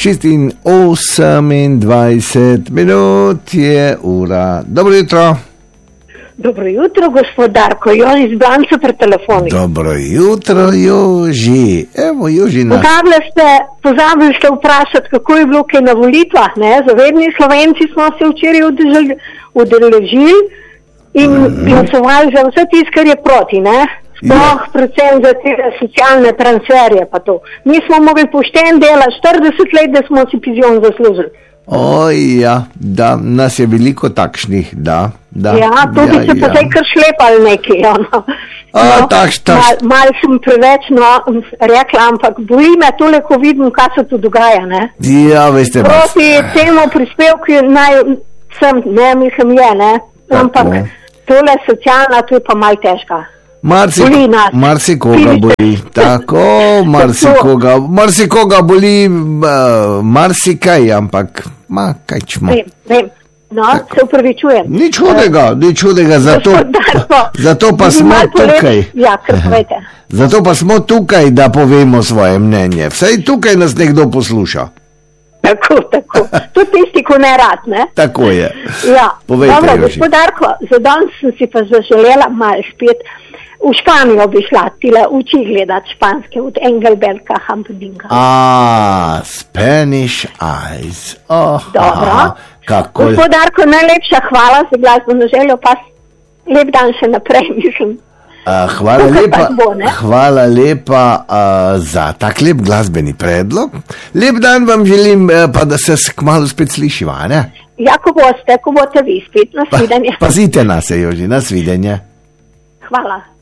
6:28 minut je ura. Dobro jutro. Dobro jutro, gospodarko, Joži iz Blanca pri telefonu. Dobro jutro, Joži. Evo, Joži nas. Pozabili ste vprašati, kako je bilo kaj na volitvah, ne? Zavedni Slovenci smo se včeraj udeležili in glasovali za vse tisto, kar je proti, ne? Sploh predvsem za te socialne transferje pa to. Mi smo mogli pošten delati 40 let, da smo si pizion zaslužili. Oj, ja, da, nas je veliko takšnih, da. Ja, tudi se pa zdaj kar šlepali neki, ono. Mal sem preveč, rekla, ampak boli me tole, ko vidim, kaj se tu dogaja, ne. Ja, veste. Proti temu prispevku mislim je, ne, ampak tole socialna, to je pa mal težka. Marsikoga boli, tako, marsikoga boli, marsikaj, ampak, kaj čmo. Vem, se upravičujem. Nič hudega, zato pa smo tukaj. Ja, kar povete. Zato pa smo tukaj, da povemo svoje mnenje. Vsaj tukaj nas nekdo posluša. Tako. To tisti, ko ne rad, ne? Tako je. Ja, povejte, dobro, gospodarko, za danes sem si pa zaželela malo spet. V Španijo bi šla tile uči gledati španske od Engelberga Humperdinka. Spanish Eyes. Dobro. Gospodarko, najlepša hvala za glasbeno željo, pa lep dan še naprej, mislim. Hvala lepa za tak lep glasbeni predlog. Lep dan vam želim, pa da se kmalu spet slišiva, ne? Ja, ko boste vi spet, nasvidenje. Pazite nas, Joži, nasvidenje. Hvala.